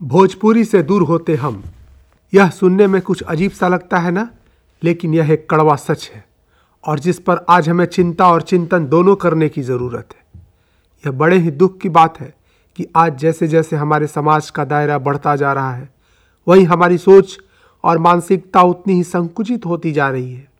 भोजपुरी से दूर होते हम। यह सुनने में कुछ अजीब सा लगता है ना, लेकिन यह एक कड़वा सच है और जिस पर आज हमें चिंता और चिंतन दोनों करने की ज़रूरत है। यह बड़े ही दुख की बात है कि आज जैसे जैसे हमारे समाज का दायरा बढ़ता जा रहा है, वहीं हमारी सोच और मानसिकता उतनी ही संकुचित होती जा रही है।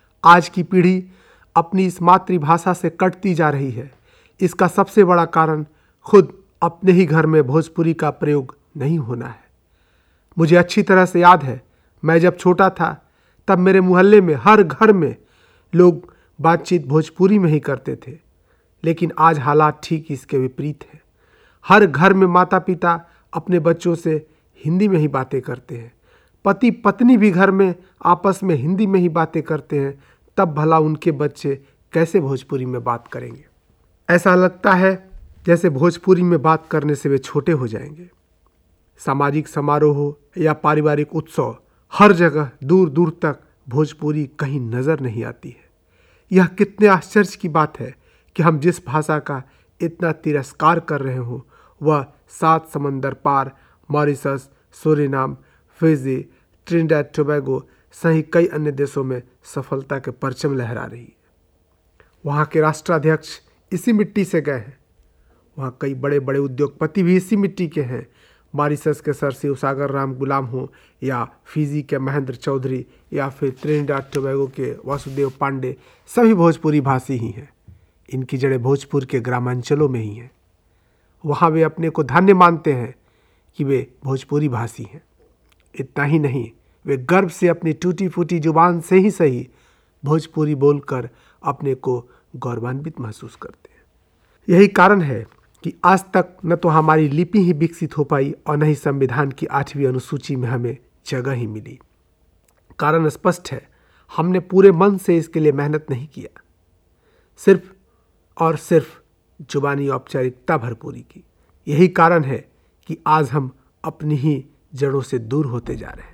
आज की पीढ़ी अपनी इस मातृभाषा से कटती जा रही है। इसका सबसे बड़ा कारण खुद अपने ही घर में भोजपुरी का प्रयोग नहीं होना है। मुझे अच्छी तरह से याद है, मैं जब छोटा था तब मेरे मोहल्ले में हर घर में लोग बातचीत भोजपुरी में ही करते थे, लेकिन आज हालात ठीक इसके विपरीत है। हर घर में माता पिता अपने बच्चों से हिंदी में ही बातें करते हैं। पति पत्नी भी घर में आपस में हिंदी में ही बातें करते हैं, तब भला उनके बच्चे कैसे भोजपुरी में बात करेंगे। ऐसा लगता है जैसे भोजपुरी में बात करने से वे छोटे हो जाएंगे। सामाजिक समारोह या पारिवारिक उत्सव, हर जगह दूर दूर तक भोजपुरी कहीं नज़र नहीं आती है। यह कितने आश्चर्य की बात है कि हम जिस भाषा का इतना तिरस्कार कर रहे हों, वह 7 समंदर पार Mauritius, Suriname, Fiji, Trinidad Tobago सहित कई अन्य देशों में सफलता के परचम लहरा रही है। वहाँ के राष्ट्राध्यक्ष इसी मिट्टी से गए हैं। वहाँ कई बड़े बड़े उद्योगपति भी इसी मिट्टी के हैं। मॉरिशस के सर शिव सागर राम गुलाम हो, या फिजी के महेंद्र चौधरी, या फिर ट्रिनिडाद टोबैगो के वासुदेव पांडे, सभी भोजपुरी भाषी ही हैं। इनकी जड़ें भोजपुर के ग्रामांचलों में ही हैं। वहाँ वे अपने को धन्य मानते हैं कि वे भोजपुरी भाषी हैं। इतना ही नहीं, वे गर्व से अपनी टूटी फूटी जुबान से ही सही भोजपुरी बोलकर अपने को गौरवान्वित महसूस करते हैं। यही कारण है कि आज तक न तो हमारी लिपि ही विकसित हो पाई और न ही संविधान की 8वीं अनुसूची में हमें जगह ही मिली। कारण स्पष्ट है, हमने पूरे मन से इसके लिए मेहनत नहीं किया, सिर्फ और सिर्फ जुबानी औपचारिकता भरपूरी की। यही कारण है कि आज हम अपनी ही जड़ों से दूर होते जा रहे हैं।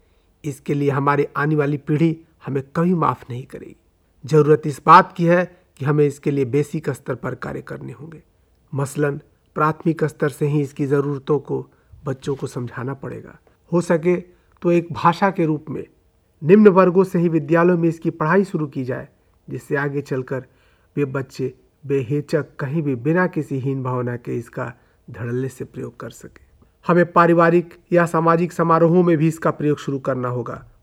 इसके लिए हमारी आने वाली पीढ़ी हमें कभी माफ़ नहीं करेगी। ज़रूरत इस बात की है कि हमें इसके लिए बेसिक स्तर पर कार्य करने होंगे। मसलन प्राथमिक स्तर से ही इसकी ज़रूरतों को बच्चों को समझाना पड़ेगा। हो सके तो एक भाषा के रूप में निम्न वर्गों से ही विद्यालयों में इसकी पढ़ाई शुरू की जाए, जिससे आगे चलकर वे बच्चे बेहिचक कहीं भी बिना किसी हीन भावना के इसका धड़ल्ले से प्रयोग कर सके। हमें पारिवारिक या सामाजिक समारोहों में भी इसका प्रयोग शुरू करना होगा